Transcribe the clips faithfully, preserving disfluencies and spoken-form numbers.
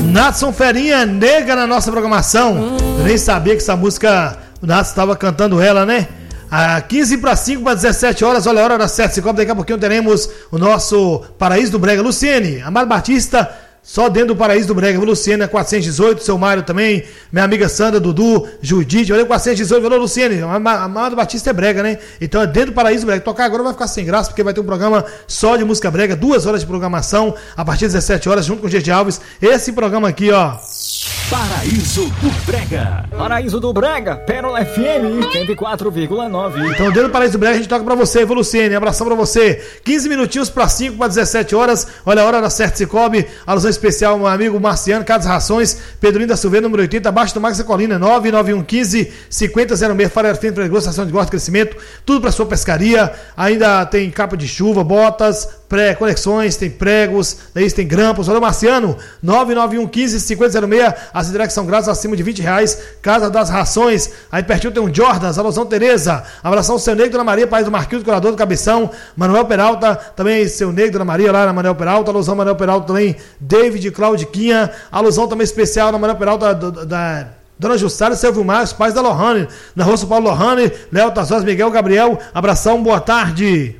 Natson Ferinha, nega na nossa programação. Eu nem sabia que essa música o Natson estava cantando ela, né? A quinze para cinco para dezessete horas, olha a hora das sete. Daqui a pouquinho teremos o nosso Paraíso do Brega. Luciene, Amado Batista, só dentro do Paraíso do Brega. Luciene, quatrocentos e dezoito, seu Mário também, minha amiga Sandra, Dudu, Judite, olha quatrocentos e dezoito, valeu Luciene. Amado Batista é Brega, né? Então é dentro do Paraíso do Brega. Tocar agora vai ficar sem graça, porque vai ter um programa só de música brega, duas horas de programação, a partir das dezessete horas, junto com o G G Alves. Esse programa aqui, ó. Paraíso do Brega. Paraíso do Brega, Pérola F M cento e quatro vírgula nove. Então, dentro do Paraíso do Brega, a gente toca pra você, viu, Luciene? Abração pra você. quinze minutinhos pra cinco para dezessete horas. Olha a hora da Certo Cicobi. Alusão especial, meu amigo Marciano, Casas Rações, Pedrinho da Silveira, número oitenta, abaixo do Max Colina, nove nove um um cinco cinco zero zero seis. Faria Frente para negociação de gosto, crescimento, tudo pra sua pescaria. Ainda tem capa de chuva, botas, pré-conexões, tem pregos, daí tem grampos. Olha o Marciano, nove nove um um cinco cinco zero zero seis. As entregas são grátis acima de vinte reais. Casa das Rações. Aí pertinho tem um Jordans, alusão Tereza. Abração seu Negro, Dona Maria, pai do Marquinhos, curador do Cabeção. Manuel Peralta, também seu Negro, Dona Maria, lá na Manuel Peralta. Alusão Manuel Peralta também. David, Claudiquinha. Alusão também especial na Manuel Peralta da, da Dona Jussara e seu Vilmar, os pais da Lohane. Na Rua São Paulo Lohane, Léo Tazós, Miguel, Gabriel. Abração, boa tarde.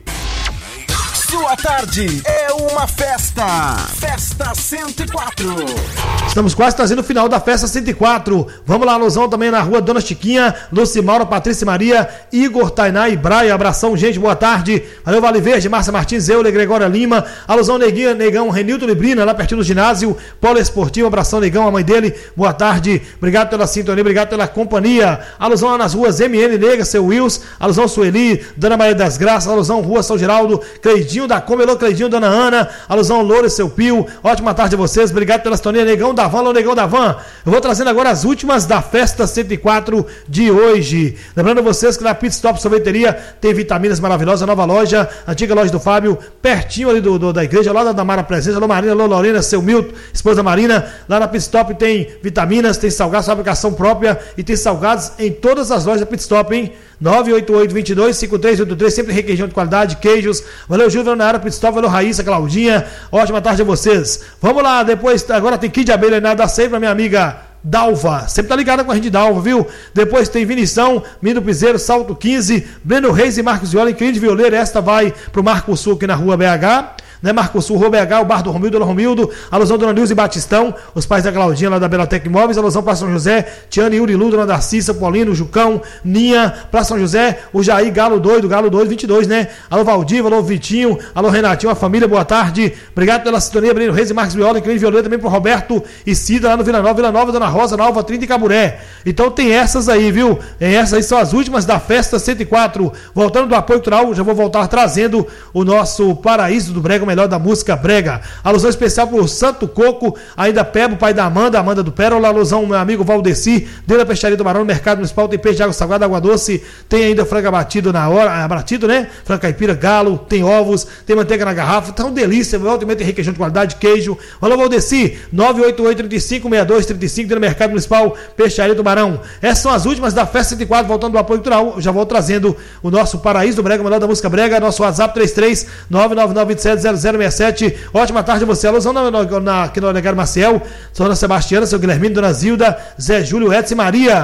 Sua tarde é uma festa. Festa cento e quatro. Estamos quase trazendo o final da Festa cento e quatro. Vamos lá, alusão também na Rua Dona Chiquinha, Lucimaura, Patrícia Maria, Igor, Tainá e Braia. Abração, gente, boa tarde. Valeu, Vale Verde, Márcia Martins, Euler, Gregória Lima. Alusão, Neguinha, Negão, Renilton Librina, lá pertinho do ginásio, Polo Esportivo. Abração, Negão, a mãe dele. Boa tarde. Obrigado pela sintonia, obrigado pela companhia. Alusão lá nas ruas M N Nega, seu Wills. Alusão, Sueli, Dona Maria das Graças. Alusão, Rua São Geraldo, Cleidinho da Comelô, Cleidinho, Dona Ana. Alusão, Loura, seu Pio. Ótima tarde a vocês. Obrigado pela sintonia, Negão da Van, Negão da Van. Eu vou trazendo agora as últimas da Festa cento e quatro de hoje. Lembrando vocês que na Pit Stop Sorveteria tem vitaminas maravilhosas, nova loja, antiga loja do Fábio, pertinho ali do, do, da igreja, lá da Mara Presença. Alô Marina, alô Lorena, seu Milton, esposa Marina. Lá na Pit Stop tem vitaminas, tem salgados, fabricação própria e tem salgados em todas as lojas da Pit Stop, hein? nove oito oito, dois dois, cinco três oito três, sempre requeijão de qualidade, queijos. Valeu, Júlio, na área Pit Stop, valeu, Raíssa, Claudinha. Ótima tarde a vocês. Vamos lá, depois, agora tem Kid Abelha e nada sempre pra minha amiga Dalva, sempre tá ligada com a gente, Dalva, viu? Depois tem Vinição, Mindo Piseiro, Salto quinze, Breno Reis e Marcos Viola, incrível violeiro. Esta vai pro Marco Sul aqui na rua B H, né? Marco Sul, Rua B H, o Bar do Romildo, Dona Romildo. Alusão Dona Nilce e Batistão, os pais da Claudinha lá da Belotec Imóveis. Alusão para São José, Tiana, Yuri, Lu, Dona Darcissa, Paulino, Jucão, Ninha, para São José, o Jair, Galo doido, Galo doido, vinte e dois, né? Alô Valdir, alô Vitinho, alô Renatinho, a família, boa tarde. Obrigado pela sintonia, Breno Reis e Marcos Viola, incrível violeiro também pro Roberto e Cida lá no Vila Nova, Vila Nova, Dona Rosa, na Alva trinta e Caburé. Então tem essas aí, viu? Essas aí são as últimas da Festa cento e quatro. Voltando do apoio cultural, já vou voltar trazendo o nosso Paraíso do Brega, o melhor da música brega. Alusão especial pro Santo Coco, ainda Pebo, pai da Amanda, Amanda do Pérola. Alusão meu amigo Valdeci, dentro da Peixaria do Barão, no Mercado Municipal, tem peixe de água salgada, água doce, tem ainda frango abatido na hora, abatido, né? Frango caipira, galo, tem ovos, tem manteiga na garrafa, tá uma delícia, também tem requeijão de qualidade, queijo. Alô Valdeci, nove oito oito, três cinco, seis dois três cinco, dentro do Mercado Municipal, Peixaria do Barão. Essas são as últimas da Festa cento e quatro, voltando do apoio cultural, eu já vou trazendo o nosso Paraíso do Brega, o melhor da música brega, nosso WhatsApp três três nove nove nove sete zero zero seis sete. Ótima tarde a você. Alusão na, na, na, aqui no Olegário Maciel, Dona Sebastiana, seu Guilhermino, Dona Zilda, Zé Júlio, Edson e Maria.